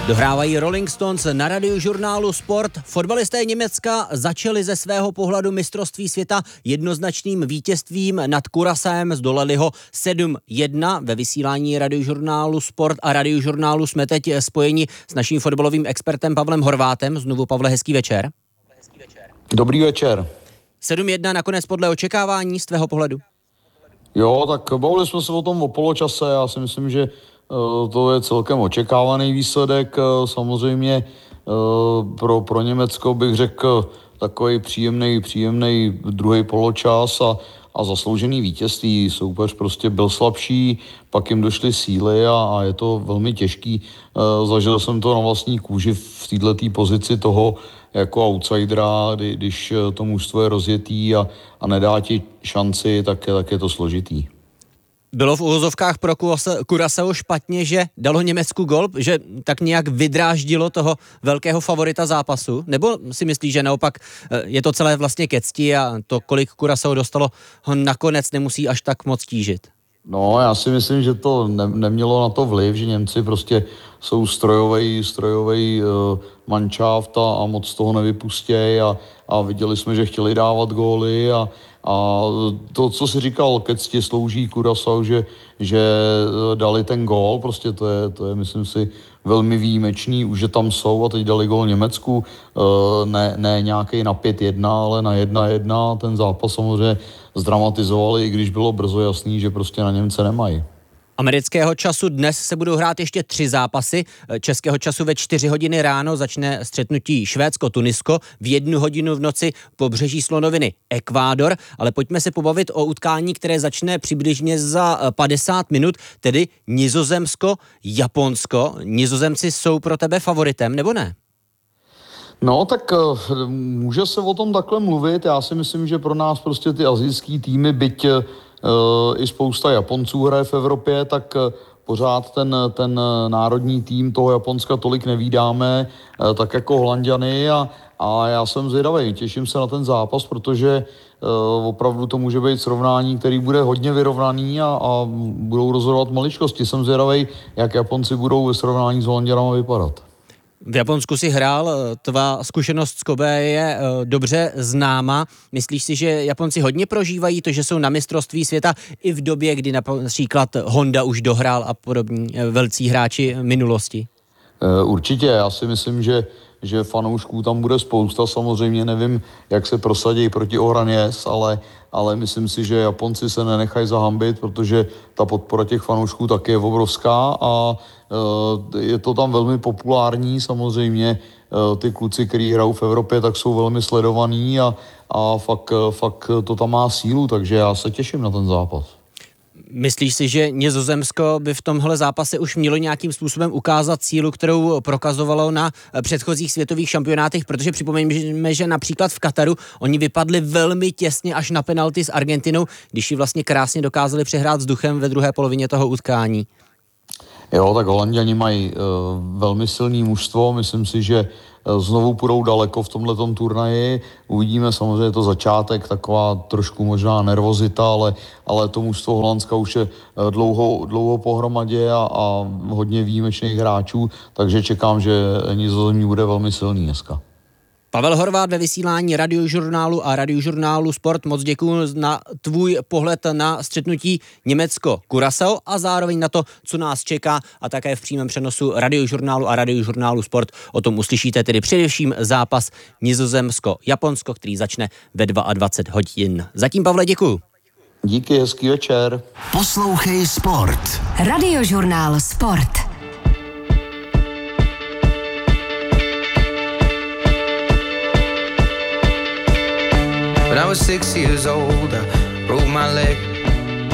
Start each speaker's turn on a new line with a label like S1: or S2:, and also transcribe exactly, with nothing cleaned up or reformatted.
S1: Dohrávají Rolling Stones na radiožurnálu Sport. Fotbalisté Německa začali ze svého pohledu mistrovství světa jednoznačným vítězstvím nad Curaçaem, zdolali ho sedm jedna. Ve vysílání radiožurnálu Sport a radiožurnálu jsme teď spojeni s naším fotbalovým expertem Pavlem Horvátem. Znovu, Pavle, hezký večer.
S2: Dobrý večer.
S1: sedm jedna nakonec podle očekávání z tvého pohledu?
S2: Jo, tak bavili jsme se o tom o poločase. Já si myslím, že to je celkem očekávaný výsledek. Samozřejmě pro, pro Německo bych řekl takový příjemný, příjemný druhý poločas a, a zasloužený vítězství. Soupeř prostě byl slabší, pak jim došly síly a, a je to velmi těžký. Zažil jsem to na vlastní kůži v této pozici toho jako outsidera, kdy, když to mužstvo je rozjetý a, a nedá ti šanci, tak je, tak je to složitý.
S1: Bylo v uvozovkách pro Curaçao špatně, že dalo Německu gol, že tak nějak vydráždilo toho velkého favorita zápasu? Nebo si myslíš, že naopak je to celé vlastně ke cti a to, kolik Curaçao dostalo, ho nakonec nemusí až tak moc tížit?
S2: No, já si myslím, že to ne, nemělo na to vliv, že Němci prostě jsou strojovej, strojovej uh, manšaft a, a moc toho nevypustějí a, a viděli jsme, že chtěli dávat góly a, a to, co si říkal, ke cti slouží Curaçao, že, že dali ten gól, prostě to je, to je, myslím si, velmi výjimečný, už že tam jsou a teď dali gól Německu, uh, ne, ne nějaký na pět jedna, ale na jedna jedna, ten zápas samozřejmě zdramatizovali, i když bylo brzo jasný, že prostě na Němce nemají.
S1: Amerického času dnes se budou hrát ještě tři zápasy. Českého času ve čtyři hodiny ráno začne střetnutí Švédsko-Tunisko, v jednu hodinu v noci Pobřeží slonoviny Ekvádor, ale pojďme se pobavit o utkání, které začne přibližně za padesát minut, tedy Nizozemsko-Japonsko. Nizozemci jsou pro tebe favoritem, nebo ne?
S2: No, tak může se o tom takhle mluvit. Já si myslím, že pro nás prostě ty asijský týmy, byť uh, i spousta Japonců hraje v Evropě, tak uh, pořád ten, ten národní tým toho Japonska tolik nevídáme, uh, tak jako Holanďany a, a já jsem zvědavý. Těším se na ten zápas, protože uh, opravdu to může být srovnání, který bude hodně vyrovnaný a, a budou rozhodovat maličkosti. Jsem zvědavý, jak Japonci budou ve srovnání s Holanďanama vypadat.
S1: V Japonsku si hrál, tvá zkušenost z Kobe je dobře známa. Myslíš si, že Japonci hodně prožívají to, že jsou na mistrovství světa i v době, kdy například Honda už dohrál a podobní velcí hráči minulosti?
S2: Určitě, já si myslím, že, že fanoušků tam bude spousta. Samozřejmě nevím, jak se prosadí proti Ohraněs, ale, ale myslím si, že Japonci se nenechají zahambit, protože ta podpora těch fanoušků taky je obrovská a je to tam velmi populární, samozřejmě ty kluci, kteří hrajou v Evropě, tak jsou velmi sledovaní a, a fakt, fakt to tam má sílu, takže já se těším na ten zápas.
S1: Myslíš si, že Nizozemsko by v tomhle zápase už mělo nějakým způsobem ukázat sílu, kterou prokazovalo na předchozích světových šampionátech, protože připomeňme, že například v Kataru oni vypadli velmi těsně až na penalty s Argentinou, když ji vlastně krásně dokázali přehrát vzduchem ve druhé polovině toho utkání.
S2: Jo, tak Holanďani mají uh, velmi silný mužstvo, myslím si, že uh, znovu půjdou daleko v tomhletom turnaji. Uvidíme, samozřejmě to začátek, taková trošku možná nervozita, ale, ale to mužstvo Holandska už je uh, dlouho, dlouho pohromadě a, a hodně výjimečných hráčů, takže čekám, že Nizozemí bude velmi silný dneska.
S1: Pavel Horvát ve vysílání radiožurnálu a radiožurnálu Sport. Moc děkuji na tvůj pohled na střetnutí Německo-Curaçao a zároveň na to, co nás čeká a také v přímém přenosu radiožurnálu a radiožurnálu Sport. O tom uslyšíte tedy především zápas Nizozemsko-Japonsko, který začne ve dvacet dva hodin. Zatím, Pavle, děkuji.
S2: Díky, hezký večer.
S3: Poslouchej Sport. Radiožurnál Sport.
S4: When I was six years old, I broke my leg.